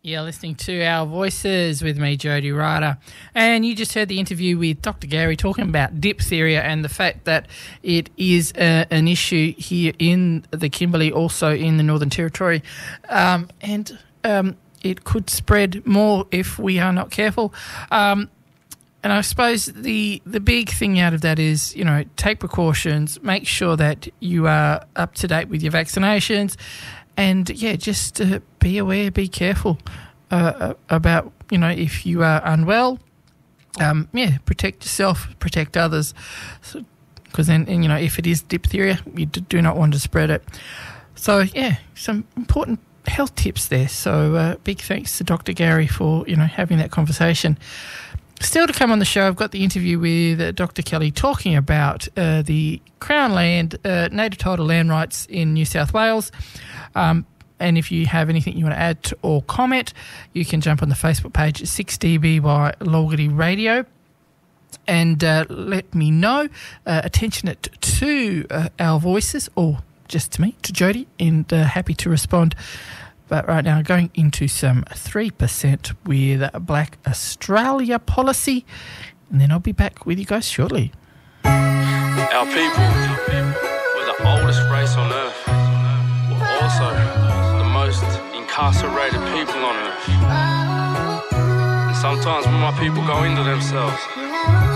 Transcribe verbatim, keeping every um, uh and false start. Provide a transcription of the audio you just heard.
You're listening to Our Voices with me, Jody Ryder. And you just heard the interview with Doctor Gary talking about diphtheria and the fact that it is a, an issue here in the Kimberley, also in the Northern Territory. Um, and um, it could spread more if we are not careful. Um, and I suppose the, the big thing out of that is, you know, take precautions, make sure that you are up to date with your vaccinations. And, yeah, just uh, be aware, be careful uh, about, you know, if you are unwell, um, yeah, protect yourself, protect others. Because so, then, and, you know, if it is diphtheria, you do not want to spread it. So, yeah, some important health tips there. So uh, big thanks to Doctor Gary for, you know, having that conversation. Still to come on the show, I've got the interview with uh, Doctor Kelly talking about uh, the Crown land, uh, native title land rights in New South Wales. Um, and if you have anything you want to add to, or comment, you can jump on the Facebook page at six D B by Loggerty Radio and uh, let me know. Uh, attention it to uh, Our Voices, or just to me, to Jody, and uh, happy to respond. But right now, going into some three percent with Black Australia policy, and then I'll be back with you guys shortly. Our people, we're the oldest race on earth. We're also the most incarcerated people on earth. And sometimes when my people go into themselves,